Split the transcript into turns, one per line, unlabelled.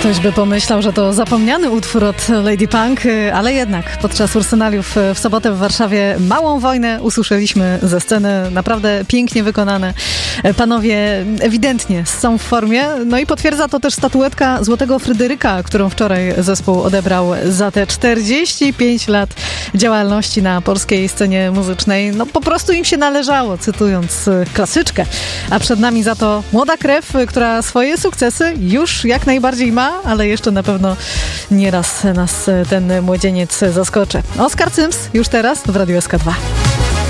Ktoś by pomyślał, że to zapomniany utwór od Lady Punk, ale jednak podczas Ursynaliów w sobotę w Warszawie Małą Wojnę usłyszeliśmy ze sceny, naprawdę pięknie wykonane. Panowie ewidentnie są w formie, no i potwierdza to też statuetka Złotego Fryderyka, którą wczoraj zespół odebrał za te 45 lat działalności na polskiej scenie muzycznej. No po prostu im się należało, cytując klasyczkę. A przed nami za to młoda krew, która swoje sukcesy już jak najbardziej ma, ale jeszcze na pewno nieraz nas ten młodzieniec zaskoczy. Oskar Cyms już teraz w Radiu SK2.